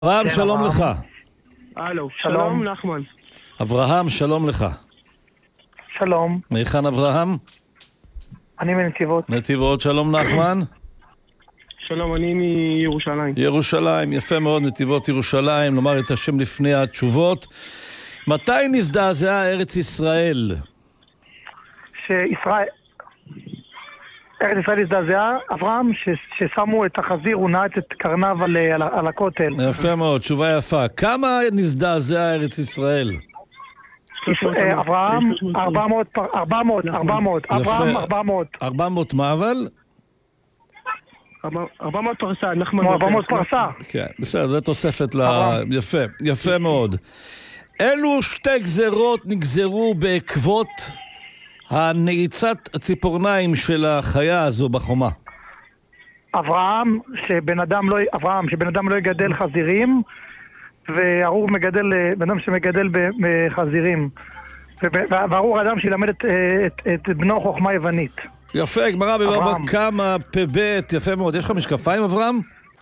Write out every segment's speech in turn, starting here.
אברהם, שלום לך. הלו, שלום נחמן. אברהם, שלום לך. שלום, מהיכן אברהם? אני מנתיבות. נתיבות, שלום נחמן. שלום, אני מירושלים. ירושלים, יפה מאוד, נתיבות ירושלים, נאמר את השם לפני התשובות. מתי נזדעזעה ארץ ישראל? ארץ ישראל הזדעזעה, אברהם, ששמו את החזיר, הוא נעץ את קרניו על הכותל. יפה מאוד, תשובה יפה. כמה נזדעזעה ארץ ישראל? אברהם, 400. אברהם, 400. 400 מה אבל? 400 פרסה, נחמן. 400 פרסה. כן, בסדר, זה תוספת יפה, יפה מאוד. אילו שתי גזרות נגזרו בעקבות הנעיצת הציפורניים של החיה הזו בחומה? אברהם, שבן אדם לא יגדל חזירים, וארור בן אדם שמגדל בחזירים. וארור אדם שילמד את בנו חוכמה יוונית. יפה, גמרא בבבא קמא פ"ב, יפה מאוד. יש לך משקפיים, אברהם?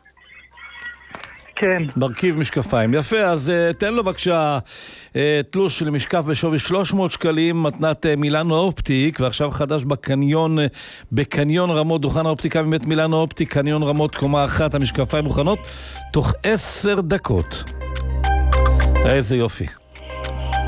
כן. מרכיב משקפיים. יפה, אז תן לו בבקשה תלוש של משקף בשווי 300 שקלים, מתנת מילאנו אופטיק, ועכשיו חדש בקניון רמות, דוכן האופטיקה מבית מילאנו אופטיק, קניון רמות קומה 1, המשקפיים מוכנות תוך 10 דקות. איזה יופי.